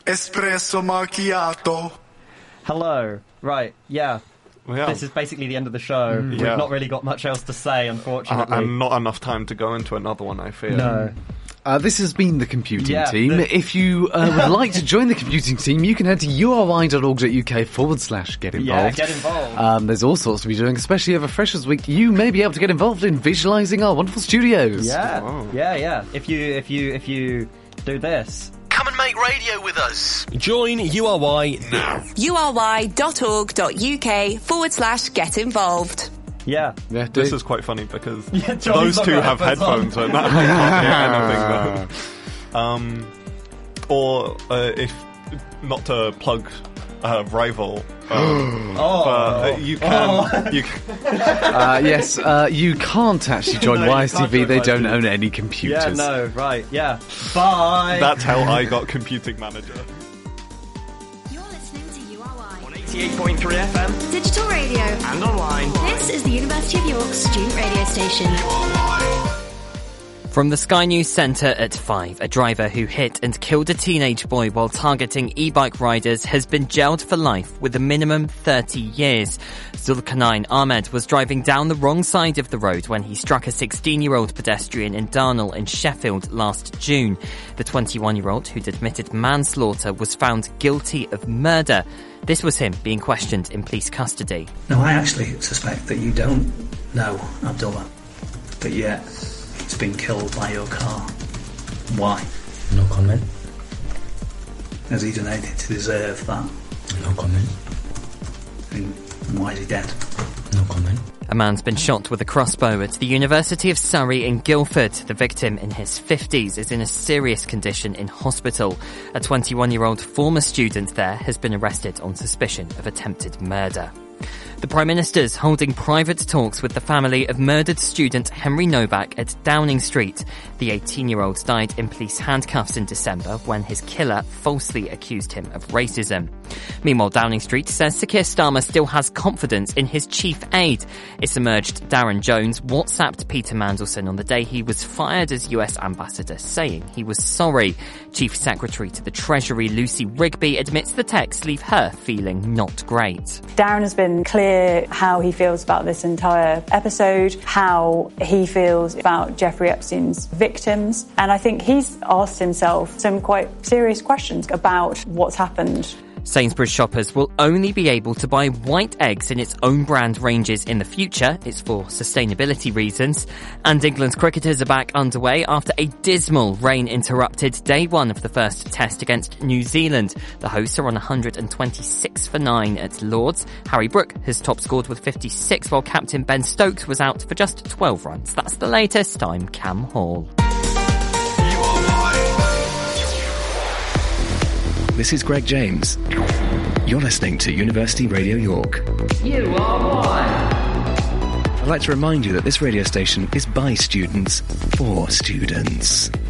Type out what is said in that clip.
espresso macchiato. Hello. Right, yeah. This is basically the end of the show. We've not really got much else to say, unfortunately. And not enough time to go into another one, I fear. No. This has been the computing team. If you would like to join the computing team, you can head to uri.org.uk/get involved. Yeah, get involved. There's all sorts to be doing, especially over Freshers Week. You may be able to get involved in visualising our wonderful studios. Yeah, yeah. If you do this. Come and make radio with us. Join URY now. ury.org.uk/get involved. Yeah. This is quite funny because those two have headphones and that can't hear anything there. Or if not to plug Rival, but you can. Yes, you can't actually join YSTV. They don't own any computers. Yeah, no, right, yeah. Bye. That's how I got Computing Manager. You're listening to URY. On 88.3 FM. Digital radio. And online. This is the University of York student radio station. From the Sky News Centre at 5, a driver who hit and killed a teenage boy while targeting e-bike riders has been jailed for life with a minimum 30 years. Zulkarnain Ahmed was driving down the wrong side of the road when he struck a 16-year-old pedestrian in Darnall in Sheffield last June. The 21-year-old, who'd admitted manslaughter, was found guilty of murder. This was him being questioned in police custody. No, I actually suspect that you don't know Abdullah, but yet he's been killed by your car. Why? No comment. Has he done anything to deserve that? No comment. And why is he dead? No comment. A man's been shot with a crossbow at the University of Surrey in Guildford. The victim, in his 50s, is in a serious condition in hospital. A 21-year-old former student there has been arrested on suspicion of attempted murder. The Prime Minister's holding private talks with the family of murdered student Henry Novak at Downing Street. The 18-year-old died in police handcuffs in December when his killer falsely accused him of racism. Meanwhile, Downing Street says Sir Keir Starmer still has confidence in his chief aide. It's emerged Darren Jones WhatsApped Peter Mandelson on the day he was fired as US ambassador, saying he was sorry. Chief Secretary to the Treasury Lucy Rigby admits the texts leave her feeling not great. Darren has been clear how he feels about this entire episode, how he feels about Jeffrey Epstein's victims, and I think he's asked himself some quite serious questions about what's happened. Sainsbury's shoppers will only be able to buy white eggs in its own brand ranges in the future. It's for sustainability reasons. And England's cricketers are back underway after a dismal rain-interrupted day one of the first test against New Zealand. The hosts are on 126 for 9 at Lord's. Harry Brook has top scored with 56, while captain Ben Stokes was out for just 12 runs. That's the latest. I'm Cam Hall. This is Greg James. You're listening to University Radio York. I'd like to remind you that this radio station is by students for students.